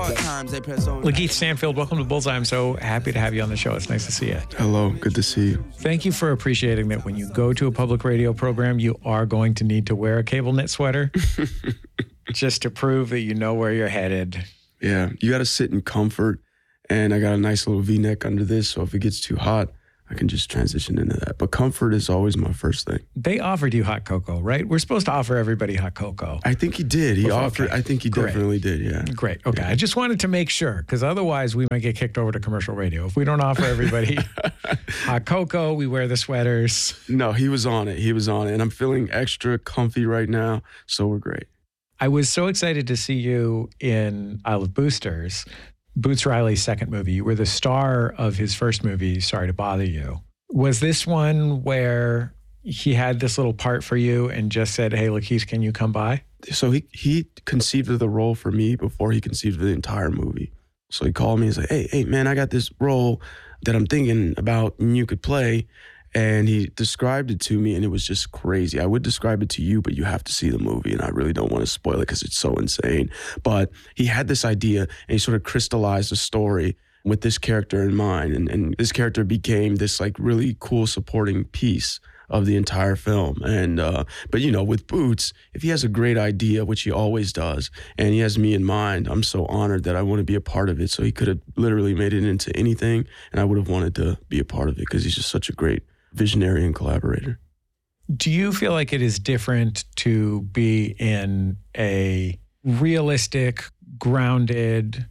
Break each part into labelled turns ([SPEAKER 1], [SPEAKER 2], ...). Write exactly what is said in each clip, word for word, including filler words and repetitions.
[SPEAKER 1] hard times, they press on.
[SPEAKER 2] Lakeith Stanfield, welcome to Bullseye. I'm so happy to have you on the show. It's nice to see you.
[SPEAKER 3] Hello, good to see you.
[SPEAKER 2] Thank you for appreciating that when you go to a public radio program, you are going to need to wear a cable knit sweater just to prove that you know where you're headed.
[SPEAKER 3] Yeah, you got to sit in comfort, and I got a nice little V-neck under this, so if it gets too hot, I can just transition into that. But comfort is always my first thing.
[SPEAKER 2] They offered you hot cocoa, right? We're supposed to offer everybody hot cocoa.
[SPEAKER 3] I think he did. He
[SPEAKER 2] Okay.
[SPEAKER 3] offered. I think he
[SPEAKER 2] Great.
[SPEAKER 3] definitely did, yeah.
[SPEAKER 2] Great. Okay.
[SPEAKER 3] Yeah.
[SPEAKER 2] I just wanted to make sure, because otherwise we might get kicked over to commercial radio. If we don't offer everybody hot cocoa, we wear the sweaters.
[SPEAKER 3] No, he was on it. He was on it. And I'm feeling extra comfy right now, so we're great.
[SPEAKER 2] I was so excited to see you in Isle of Boosters, Boots Riley's second movie. You were the star of his first movie, Sorry to Bother You. Was this one where he had this little part for you and just said, hey, Lakeith, can you come by?
[SPEAKER 3] So he he conceived of the role for me before he conceived of the entire movie. So he called me and said, hey, hey, man, I got this role that I'm thinking about and you could play. And he described it to me, and it was just crazy. I would describe it to you, but you have to see the movie, and I really don't want to spoil it because it's so insane. But he had this idea, and he sort of crystallized the story with this character in mind. And, and this character became this like really cool supporting piece of the entire film. And uh, but, you know, with Boots, if he has a great idea, which he always does, and he has me in mind, I'm so honored that I want to be a part of it. So he could have literally made it into anything, and I would have wanted to be a part of it because he's just such a great visionary and collaborator.
[SPEAKER 2] Do you feel like it is different to be in a realistic, grounded,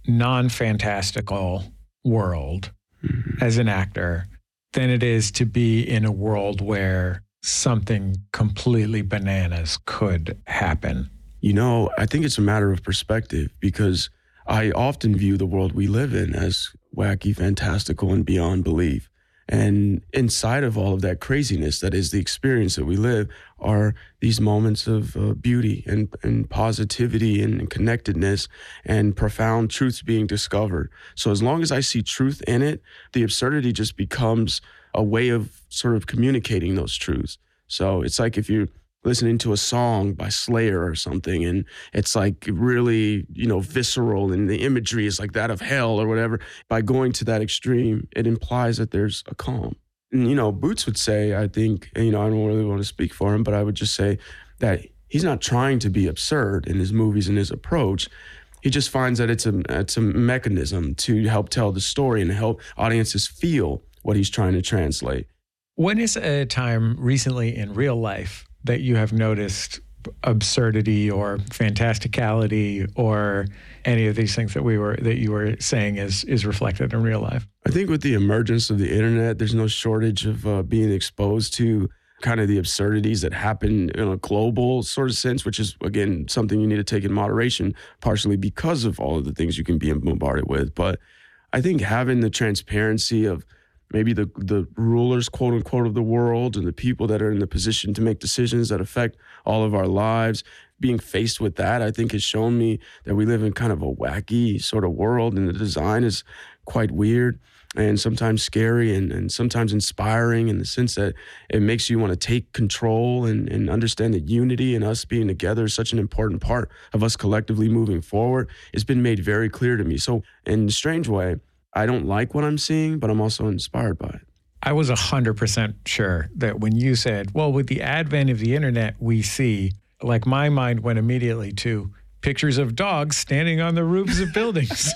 [SPEAKER 2] non-fantastical world mm-hmm. as an actor than it is to be in a world where something completely bananas could happen?
[SPEAKER 3] You know, I think it's a matter of perspective, because I often view the world we live in as wacky, fantastical, and beyond belief. And inside of all of that craziness that is the experience that we live are these moments of uh, beauty and, and positivity and, and connectedness and profound truths being discovered. So as long as I see truth in it, the absurdity just becomes a way of sort of communicating those truths. So it's like if you're listening to a song by Slayer or something, and it's like really, you know, visceral, and the imagery is like that of hell or whatever. By going to that extreme, it implies that there's a calm. And, you know, Boots would say, I think, you know, I don't really want to speak for him, but I would just say that he's not trying to be absurd in his movies and his approach. He just finds that it's a, it's a mechanism to help tell the story and help audiences feel what he's trying to translate.
[SPEAKER 2] When is a time recently in real life that you have noticed absurdity or fantasticality or any of these things that we were that you were saying is is reflected in real life?
[SPEAKER 3] I think with the emergence of the internet, there's no shortage of uh, being exposed to kind of the absurdities that happen in a global sort of sense, which is, again, something you need to take in moderation, partially because of all of the things you can be bombarded with. But I think having the transparency of maybe the the rulers, quote unquote, of the world and the people that are in the position to make decisions that affect all of our lives, being faced with that, I think has shown me that we live in kind of a wacky sort of world, and the design is quite weird and sometimes scary and, and sometimes inspiring in the sense that it makes you want to take control and, and understand that unity and us being together is such an important part of us collectively moving forward. It's been made very clear to me. So in a strange way, I don't like what I'm seeing, but I'm also inspired by it.
[SPEAKER 2] I was one hundred percent sure that when you said, well, with the advent of the internet, we see, like my mind went immediately to pictures of dogs standing on the roofs of buildings.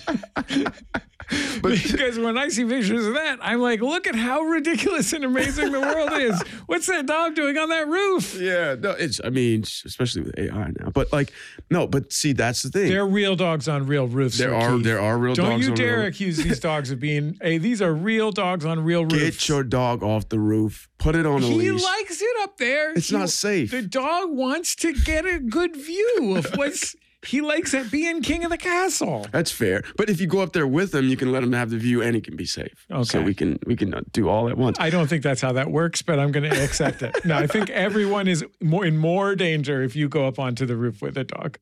[SPEAKER 2] But because when I see pictures of that, I'm like, look at how ridiculous and amazing the world is. What's that dog doing on that roof?
[SPEAKER 3] Yeah, no, it's, I mean, especially with A I now. But like, no, but see, that's the thing.
[SPEAKER 2] There are real dogs on real roofs.
[SPEAKER 3] There are,
[SPEAKER 2] Keith.
[SPEAKER 3] there are real
[SPEAKER 2] Don't
[SPEAKER 3] dogs
[SPEAKER 2] you
[SPEAKER 3] on
[SPEAKER 2] dare
[SPEAKER 3] real...
[SPEAKER 2] accuse these dogs of being, hey, these are real dogs on real roofs.
[SPEAKER 3] Get your dog off the roof. Put it on a
[SPEAKER 2] he
[SPEAKER 3] leash.
[SPEAKER 2] He likes it up there.
[SPEAKER 3] It's
[SPEAKER 2] he,
[SPEAKER 3] not safe.
[SPEAKER 2] The dog wants to get a good view of what's... He likes it being king of the castle.
[SPEAKER 3] That's fair. But if you go up there with him, you can let him have the view and he can be safe.
[SPEAKER 2] Okay.
[SPEAKER 3] So we can we can do all at once.
[SPEAKER 2] I don't think that's how that works, but I'm going to accept it. No, I think everyone is more in more danger if you go up onto the roof with a dog.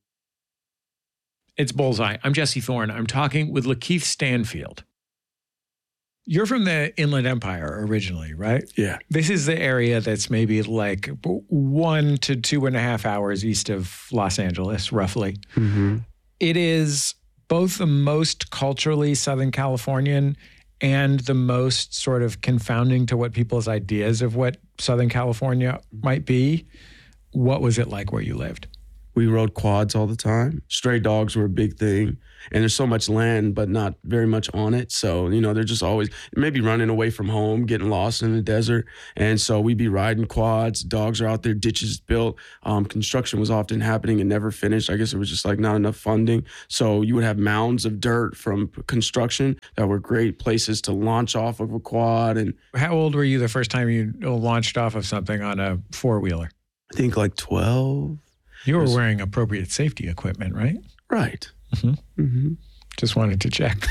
[SPEAKER 2] It's Bullseye. I'm Jesse Thorne. I'm talking with Lakeith Stanfield. You're from the Inland Empire originally, right?
[SPEAKER 3] Yeah.
[SPEAKER 2] This is the area that's maybe like one to two and a half hours east of Los Angeles, roughly.
[SPEAKER 3] Mm-hmm.
[SPEAKER 2] It is both the most culturally Southern Californian and the most sort of confounding to what people's ideas of what Southern California might be. What was it like where you lived?
[SPEAKER 3] We rode quads all the time. Stray dogs were a big thing. And there's so much land, but not very much on it. So, you know, they're just always maybe running away from home, getting lost in the desert. And so we'd be riding quads. Dogs are out there, ditches built. Um, construction was often happening and never finished. I guess it was just like not enough funding. So you would have mounds of dirt from construction that were great places to launch off of a quad. And
[SPEAKER 2] how old were you the first time you launched off of something on a four-wheeler?
[SPEAKER 3] I think like twelve.
[SPEAKER 2] You were wearing appropriate safety equipment, right?
[SPEAKER 3] Right.
[SPEAKER 2] Mm-hmm.
[SPEAKER 3] Mm-hmm.
[SPEAKER 2] Just wanted to check.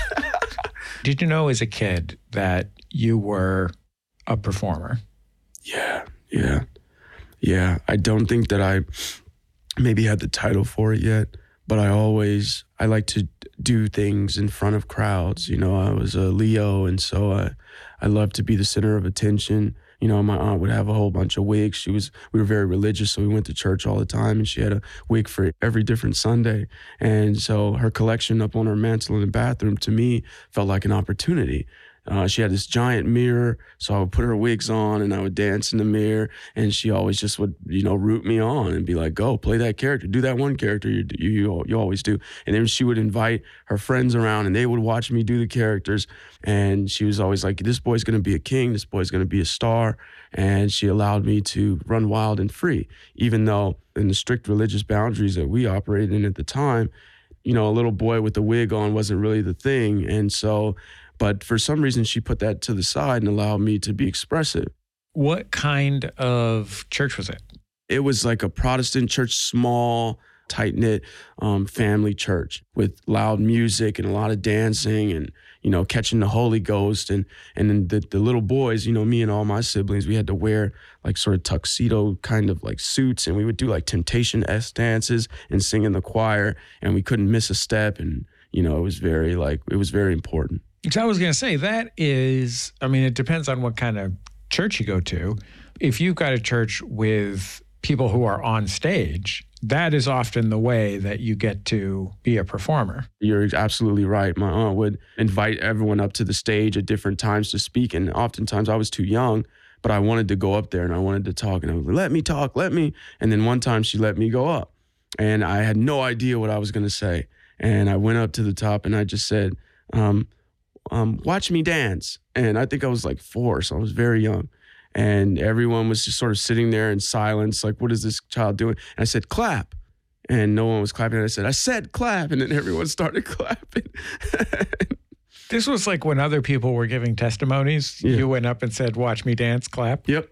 [SPEAKER 2] Did you know as a kid that you were a performer?
[SPEAKER 3] Yeah, yeah, yeah. I don't think that I maybe had the title for it yet, but I always, I like to do things in front of crowds. You know, I was a Leo, and so I, I love to be the center of attention. You know, my aunt would have a whole bunch of wigs. She was, we were very religious, so we went to church all the time, and she had a wig for every different Sunday. And so her collection up on her mantle in the bathroom, to me, felt like an opportunity. Uh, she had this giant mirror, so I would put her wigs on and I would dance in the mirror, and she always just would, you know, root me on and be like, go, play that character, do that one character you you you, you always do. And then she would invite her friends around and they would watch me do the characters, and she was always like, this boy's going to be a king, this boy's going to be a star, and she allowed me to run wild and free, even though in the strict religious boundaries that we operated in at the time, you know, a little boy with a wig on wasn't really the thing. And so But for some reason, she put that to the side and allowed me to be expressive.
[SPEAKER 2] What kind of church was it?
[SPEAKER 3] It was like a Protestant church, small, tight-knit um, family church with loud music and a lot of dancing and, you know, catching the Holy Ghost. And and then the, the little boys, you know, me and all my siblings, we had to wear like sort of tuxedo kind of like suits. And we would do like Temptation-esque dances and sing in the choir. And we couldn't miss a step. And, you know, it was very like, it was very important.
[SPEAKER 2] So I was going to say, that is, I mean, it depends on what kind of church you go to. If you've got a church with people who are on stage, that is often the way that you get to be a performer.
[SPEAKER 3] You're absolutely right. My aunt would invite everyone up to the stage at different times to speak. And oftentimes I was too young, but I wanted to go up there and I wanted to talk. And I was like, let me talk, let me. And then one time she let me go up. And I had no idea what I was going to say. And I went up to the top and I just said, um, Um, watch me dance. And I think I was like four, so I was very young. And everyone was just sort of sitting there in silence, like, what is this child doing? And I said, clap. And no one was clapping. And I said, I said clap. And then everyone started clapping.
[SPEAKER 2] This was like when other people were giving testimonies. Yeah. You went up and said, watch me dance, clap.
[SPEAKER 3] Yep.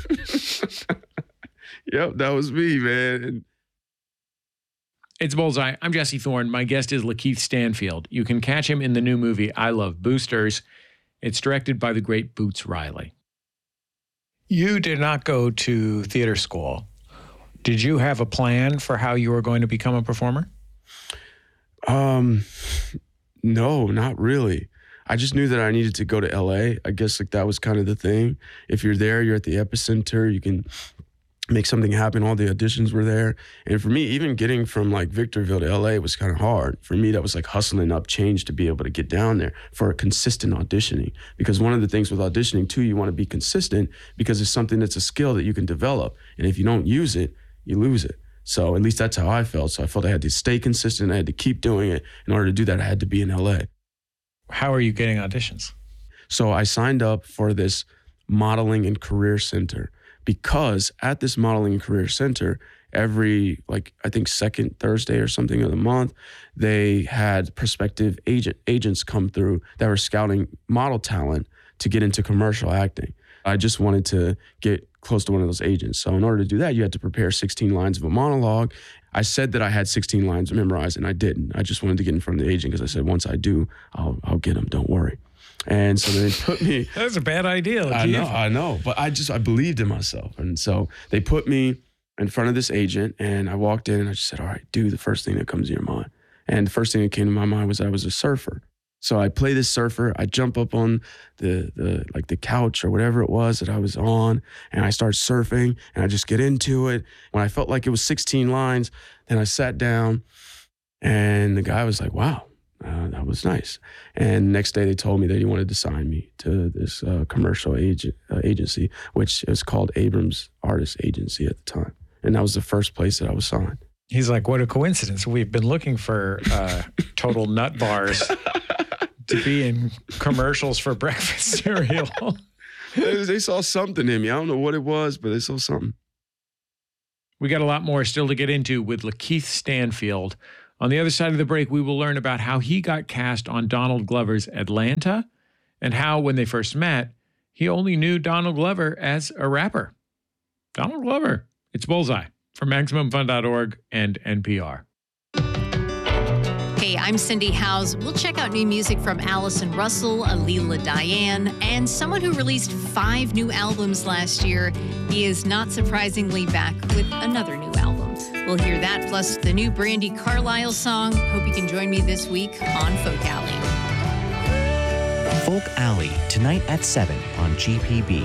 [SPEAKER 3] Yep, that was me, man.
[SPEAKER 2] It's Bullseye. I'm Jesse Thorne. My guest is Lakeith Stanfield. You can catch him in the new movie, I Love Boosters. It's directed by the great Boots Riley. You did not go to theater school. Did you have a plan for how you were going to become a performer?
[SPEAKER 3] Um, no, not really. I just knew that I needed to go to L A. I guess like that was kind of the thing. If you're there, you're at the epicenter, you can make something happen. All the auditions were there. And for me, even getting from like Victorville to L A was kind of hard. For me, that was like hustling up change to be able to get down there for a consistent auditioning. Because one of the things with auditioning too, you want to be consistent because it's something that's a skill that you can develop. And if you don't use it, you lose it. So at least that's how I felt. So I felt I had to stay consistent. I had to keep doing it. In order to do that, I had to be in L A.
[SPEAKER 2] How are you getting auditions?
[SPEAKER 3] So I signed up for this modeling and career center. Because at this modeling and career center, every, like, I think second Thursday or something of the month, they had prospective agent agents come through that were scouting model talent to get into commercial acting. I just wanted to get close to one of those agents. So in order to do that, you had to prepare sixteen lines of a monologue. I said that I had sixteen lines memorized, and I didn't. I just wanted to get in front of the agent because I said, once I do, I'll, I'll get them, don't worry. And so they put me.
[SPEAKER 2] That's a bad idea.
[SPEAKER 3] I know, I know. But I just, I believed in myself. And so they put me in front of this agent, and I walked in and I just said, all right, do the first thing that comes to your mind. And the first thing that came to my mind was I was a surfer. So I play this surfer, I jump up on the, the like the couch or whatever it was that I was on, and I start surfing, and I just get into it. When I felt like it was sixteen lines, then I sat down, and the guy was like, wow, Uh, that was nice. And next day they told me that he wanted to sign me to this uh, commercial agent, uh, agency, which is called Abrams Artist Agency at the time. And that was the first place that I was signed.
[SPEAKER 2] He's like, what a coincidence. We've been looking for uh, total nut bars to be in commercials for breakfast cereal.
[SPEAKER 3] they, they saw something in me. I don't know what it was, but they saw something.
[SPEAKER 2] We got a lot more still to get into with Lakeith Stanfield. On the other side of the break, we will learn about how he got cast on Donald Glover's Atlanta and how, when they first met, he only knew Donald Glover as a rapper. Donald Glover. It's Bullseye from Maximum Fun dot org and N P R.
[SPEAKER 1] Hey, I'm Cindy Howes. We'll check out new music from Allison Russell, Alila Diane, and someone who released five new albums last year. He is not surprisingly back with another new album. We'll hear that, plus the new Brandi Carlile song. Hope you can join me this week on Folk Alley.
[SPEAKER 4] Folk Alley, tonight at seven on G P B.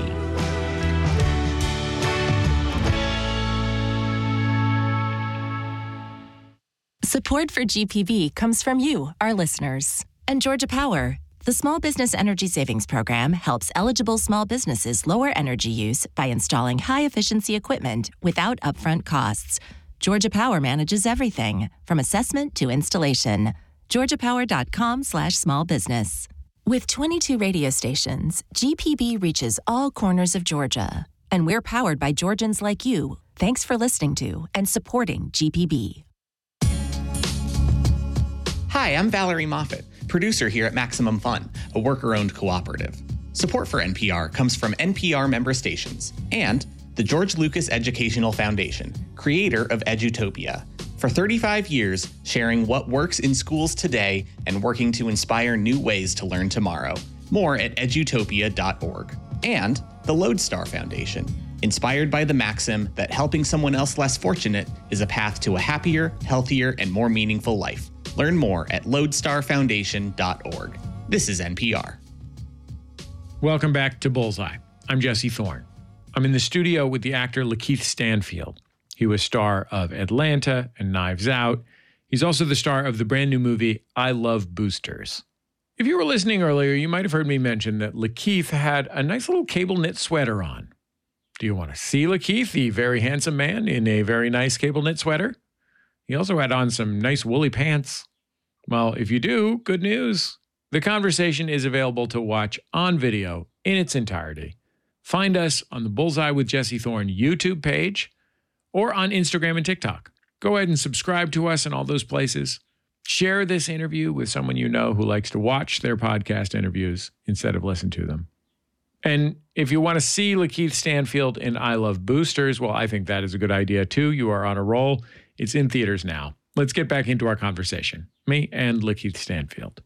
[SPEAKER 5] Support for G P B comes from you, our listeners. And Georgia Power. The Small Business Energy Savings Program helps eligible small businesses lower energy use by installing high-efficiency equipment without upfront costs. Georgia Power manages everything, from assessment to installation. georgiapower.com slash small business. With twenty-two radio stations, G P B reaches all corners of Georgia. And we're powered by Georgians like you. Thanks for listening to and supporting G P B.
[SPEAKER 6] Hi, I'm Valerie Moffett, producer here at Maximum Fun, a worker-owned cooperative. Support for N P R comes from N P R member stations and the George Lucas Educational Foundation, creator of Edutopia. For thirty-five years, sharing what works in schools today and working to inspire new ways to learn tomorrow. More at edutopia dot org. And the Lodestar Foundation, inspired by the maxim that helping someone else less fortunate is a path to a happier, healthier, and more meaningful life. Learn more at lodestar foundation dot org. This is N P R.
[SPEAKER 2] Welcome back to Bullseye. I'm Jesse Thorne. I'm in the studio with the actor Lakeith Stanfield. He was star of Atlanta and Knives Out. He's also the star of the brand new movie I Love Boosters. If you were listening earlier, you might have heard me mention that Lakeith had a nice little cable knit sweater on. Do you want to see Lakeith, the very handsome man, in a very nice cable knit sweater? He also had on some nice woolly pants. Well, if you do, good news. The conversation is available to watch on video in its entirety. Find us on the Bullseye with Jesse Thorne YouTube page or on Instagram and TikTok. Go ahead and subscribe to us in all those places. Share this interview with someone you know who likes to watch their podcast interviews instead of listen to them. And if you want to see Lakeith Stanfield in I Love Boosters, well, I think that is a good idea too. You are on a roll. It's in theaters now. Let's get back into our conversation. Me and Lakeith Stanfield.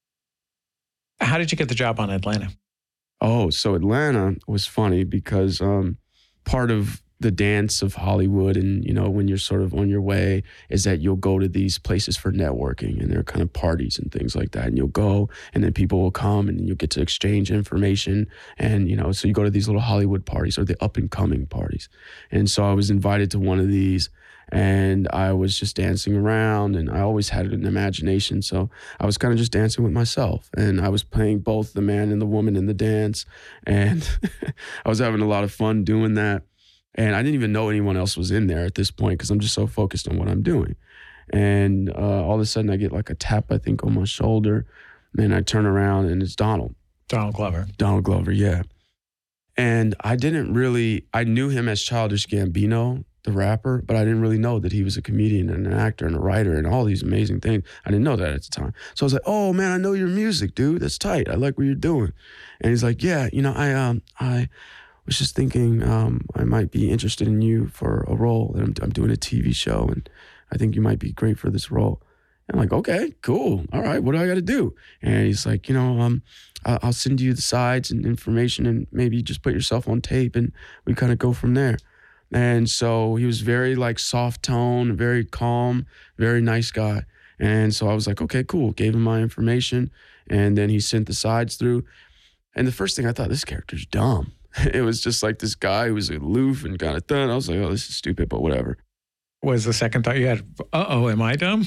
[SPEAKER 2] How did you get the job on Atlanta?
[SPEAKER 3] Oh, so Atlanta was funny because um, part of the dance of Hollywood and, you know, when you're sort of on your way is that you'll go to these places for networking and they're kind of parties and things like that. And you'll go and then people will come and you'll get to exchange information. And, you know, so you go to these little Hollywood parties or the up and coming parties. And so I was invited to one of these and I was just dancing around and I always had an imagination. So I was kind of just dancing with myself and I was playing both the man and the woman in the dance. And I was having a lot of fun doing that. And I didn't even know anyone else was in there at this point because I'm just so focused on what I'm doing. And uh, all of a sudden I get like a tap, I think, on my shoulder. And I turn around and it's Donald.
[SPEAKER 2] Donald Glover.
[SPEAKER 3] Donald Glover, yeah. And I didn't really, I knew him as Childish Gambino, the rapper, but I didn't really know that he was a comedian and an actor and a writer and all these amazing things. I didn't know that at the time. So I was like, oh man, I know your music, dude. That's tight. I like what you're doing. And he's like, yeah, you know, I, um, I, was just thinking um, I might be interested in you for a role. And I'm, I'm doing a T V show, and I think you might be great for this role. And I'm like, okay, cool. All right, what do I got to do? And he's like, you know, um, I'll send you the sides and information, and maybe just put yourself on tape, and we kind of go from there. And so he was very like soft tone, very calm, very nice guy. And so I was like, okay, cool. Gave him my information, and then he sent the sides through. And the first thing I thought, this character's dumb. It was just like this guy who was aloof and kind of done. I was like, oh, this is stupid, but whatever.
[SPEAKER 2] was the second thought you had, uh-oh, am I dumb?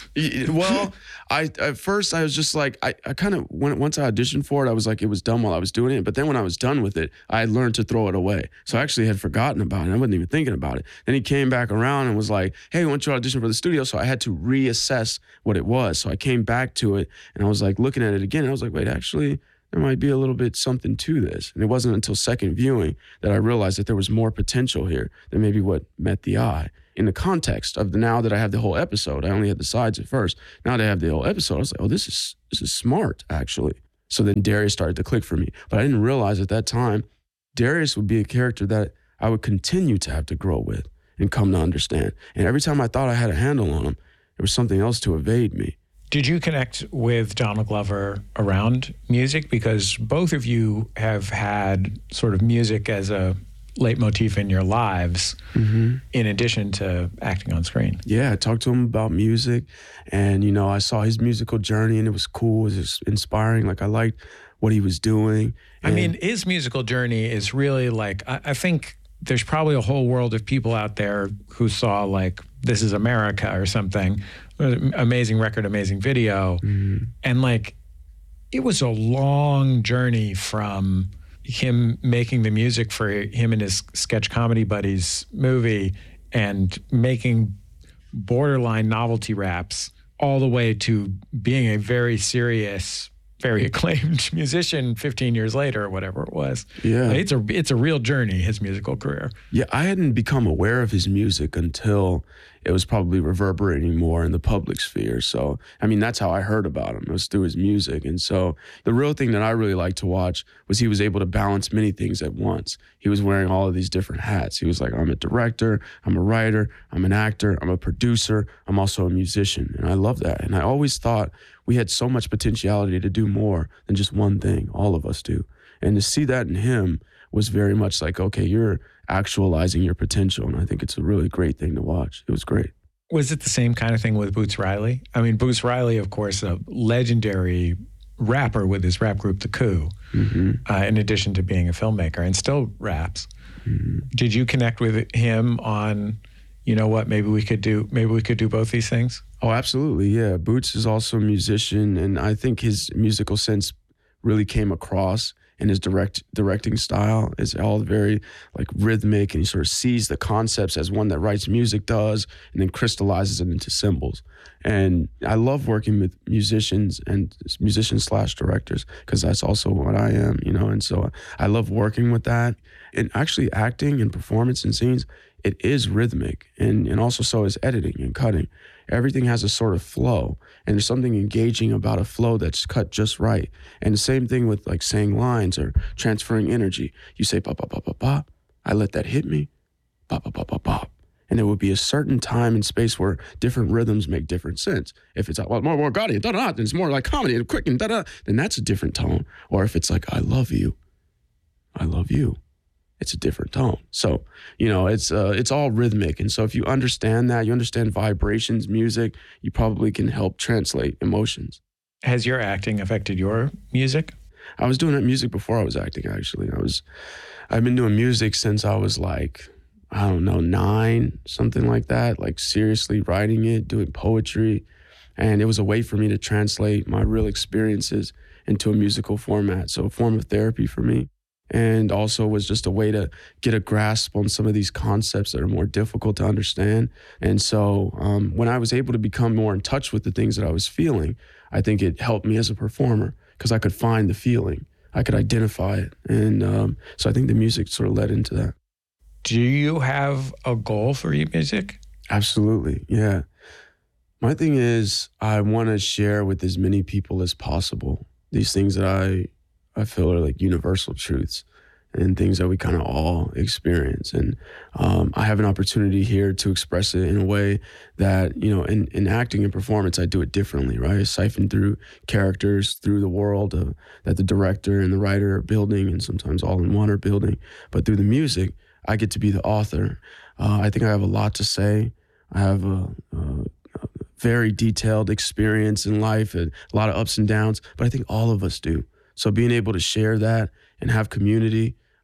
[SPEAKER 3] Well, I at first I was just like, I, I kind of, when once I auditioned for it, I was like, it was dumb while I was doing it. But then when I was done with it, I had learned to throw it away. So I actually had forgotten about it. I wasn't even thinking about it. Then he came back around and was like, hey, why don't you audition for the studio? So I had to reassess what it was. So I came back to it and I was like looking at it again. I was like, wait, actually, there might be a little bit something to this. And it wasn't until second viewing that I realized that there was more potential here than maybe what met the eye. In the context of the, now that I have the whole episode, I only had the sides at first. Now that I have the whole episode, I was like, oh, this is this is smart, actually. So then Darius started to click for me. But I didn't realize at that time, Darius would be a character that I would continue to have to grow with and come to understand. And every time I thought I had a handle on him, there was something else to evade me.
[SPEAKER 2] Did you connect with Donald Glover around music? Because both of you have had sort of music as a leitmotif in your lives, mm-hmm. in addition to acting on screen.
[SPEAKER 3] Yeah, I talked to him about music, and, you know, I saw his musical journey, and it was cool. It was inspiring. Like, I liked what he was doing.
[SPEAKER 2] I mean, his musical journey is really like, I, I think there's probably a whole world of people out there who saw, like, This Is America or something, amazing record, amazing video. Mm-hmm. And, like, it was a long journey from him making the music for him and his sketch comedy buddies movie and making borderline novelty raps all the way to being a very serious, very acclaimed musician fifteen years later or whatever it was.
[SPEAKER 3] Yeah.
[SPEAKER 2] It's a, it's a real journey, his musical career.
[SPEAKER 3] Yeah, I hadn't become aware of his music until it was probably reverberating more in the public sphere. So, I mean, that's how I heard about him. It was through his music. And so the real thing that I really liked to watch was he was able to balance many things at once. He was wearing all of these different hats. He was like, I'm a director, I'm a writer, I'm an actor, I'm a producer, I'm also a musician. And I love that. And I always thought we had so much potentiality to do more than just one thing. All of us do. And to see that in him was very much like, okay, you're actualizing your potential. And I think it's a really great thing to watch. It was great.
[SPEAKER 2] Was it the same kind of thing with Boots Riley? I mean, Boots Riley, of course, a legendary rapper with his rap group, The Coup, mm-hmm. uh, in addition to being a filmmaker, and still raps. Mm-hmm. Did you connect with him on, you know what, maybe we could do, maybe we could do both these things?
[SPEAKER 3] Oh, absolutely. Yeah. Boots is also a musician, and I think his musical sense really came across. And his direct directing style is all very like rhythmic, and he sort of sees the concepts as one that writes music does, and then crystallizes it into symbols. And I love working with musicians and musicians slash directors, because that's also what I am, you know. And so I love working with that. And actually acting and performance and scenes, it is rhythmic, and, and also so is editing and cutting. Everything has a sort of flow, and there's something engaging about a flow that's cut just right. And the same thing with like saying lines or transferring energy. You say pop, pop, pop, pop, pop. I let that hit me. Pop, pop, pop, pop, pop. And there would be a certain time and space where different rhythms make different sense. If it's well, more, more gaudy, da da, then it's more like comedy and quick and da da, then that's a different tone. Or if it's like I love you, I love you, it's a different tone. So, you know, it's uh, it's all rhythmic. And so if you understand that, you understand vibrations, music, you probably can help translate emotions.
[SPEAKER 2] Has your acting affected your music?
[SPEAKER 3] I was doing that music before I was acting, actually. I was, I've been doing music since I was like, I don't know, nine, something like that, like seriously writing it, doing poetry. And it was a way for me to translate my real experiences into a musical format. So a form of therapy for me. And also was just a way to get a grasp on some of these concepts that are more difficult to understand. And so um, when I was able to become more in touch with the things that I was feeling, I think it helped me as a performer, because I could find the feeling. I could identify it. And um, so I think the music sort of led into that.
[SPEAKER 2] Do you have a goal for your music?
[SPEAKER 3] Absolutely, yeah. My thing is I want to share with as many people as possible these things that I I feel are like universal truths and things that we kind of all experience. And um, I have an opportunity here to express it in a way that, you know, in, in acting and performance, I do it differently, right? I siphon through characters, through the world of, that the director and the writer are building, and sometimes all in one are building. But through the music, I get to be the author. Uh, I think I have a lot to say. I have a, a very detailed experience in life, and a lot of ups and downs, but I think all of us do. So being able to share that and have community,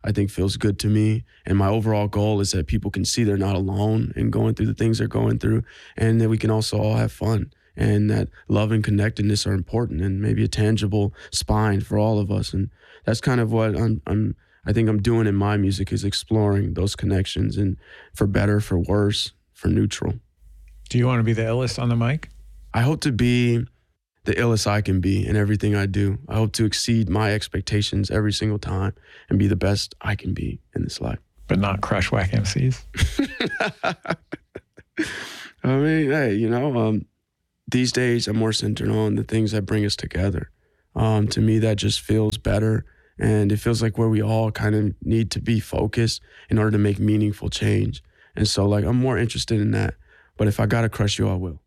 [SPEAKER 3] I think feels good to me. And my overall goal is that people can see they're not alone in going through the things they're going through, and that we can also all have fun, and that love and connectedness are important, and maybe a tangible spine for all of us. And that's kind of what I'm, I'm I think I'm doing in my music, is exploring those connections, and for better, for worse, for neutral.
[SPEAKER 2] Do you want to be the illest on the mic?
[SPEAKER 3] I hope to be the illest I can be in everything I do. I hope to exceed my expectations every single time and be the best I can be in this life.
[SPEAKER 2] But not crush whack M Cs?
[SPEAKER 3] I mean, hey, you know, um, these days I'm more centered on the things that bring us together. Um, to me, that just feels better. And it feels like where we all kind of need to be focused in order to make meaningful change. And so, like, I'm more interested in that. But if I got to crush you, I will.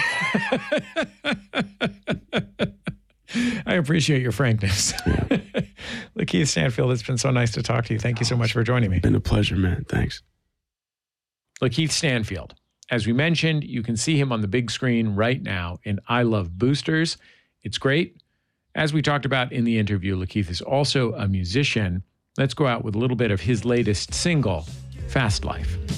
[SPEAKER 2] I appreciate your frankness.
[SPEAKER 3] Yeah.
[SPEAKER 2] Lakeith Stanfield, it's been so nice to talk to you. Thank you so much for joining me.
[SPEAKER 3] It's been a pleasure, man. Thanks.
[SPEAKER 2] Lakeith Stanfield. As we mentioned, you can see him on the big screen right now in I Love Boosters. It's great. As we talked about in the interview, Lakeith is also a musician. Let's go out with a little bit of his latest single, Fast Life.